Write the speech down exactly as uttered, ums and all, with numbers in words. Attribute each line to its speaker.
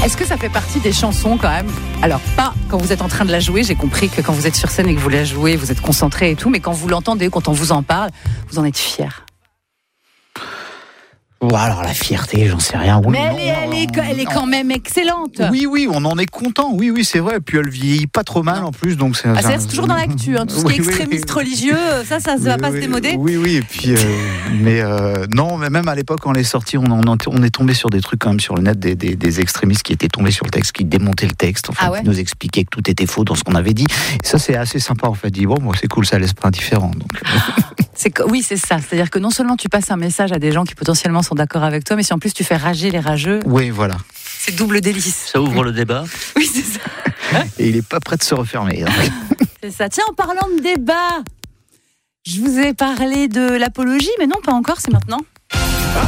Speaker 1: Est-ce que ça fait partie des chansons quand même ? Alors pas quand vous êtes en train de la jouer, j'ai compris que quand vous êtes sur scène et que vous la jouez, vous êtes concentré et tout, mais quand vous l'entendez, quand on vous en parle, vous en êtes fier.
Speaker 2: Bon, alors la fierté, j'en sais rien. Oui,
Speaker 1: mais
Speaker 2: non,
Speaker 1: elle, est, elle, est, elle est quand même excellente.
Speaker 2: Oui, oui, on en est content. Oui, oui, c'est vrai. Puis elle vieillit pas trop mal en plus, donc c'est.
Speaker 1: Ah, c'est, c'est toujours dans l'actu, hein, tout ce
Speaker 2: oui,
Speaker 1: qui est extrémiste
Speaker 2: oui.
Speaker 1: religieux, ça, ça ne
Speaker 2: oui,
Speaker 1: va pas
Speaker 2: oui,
Speaker 1: se démoder.
Speaker 2: Oui, oui. Et puis, euh, mais euh, non, mais même à l'époque quand elle est sortie, on, en, on est tombé sur des trucs quand même sur le net, des, des, des extrémistes qui étaient tombés sur le texte, qui démontaient le texte, enfin,
Speaker 1: ah ouais
Speaker 2: qui nous expliquaient que tout était faux dans ce qu'on avait dit. Et ça, c'est assez sympa en fait. Dit bon, bon c'est cool, ça laisse pas indifférent. Donc.
Speaker 1: C'est que, oui, c'est ça. C'est-à-dire que non seulement tu passes un message à des gens qui potentiellement sont d'accord avec toi, mais si en plus tu fais rager les rageux.
Speaker 2: Oui, voilà.
Speaker 1: C'est double délice.
Speaker 3: Ça ouvre le débat.
Speaker 1: Oui, c'est ça.
Speaker 2: Et il est pas prêt de se refermer. Donc.
Speaker 1: C'est ça. Tiens, en parlant de débat, je vous ai parlé de l'apologie, mais non, pas encore, c'est maintenant.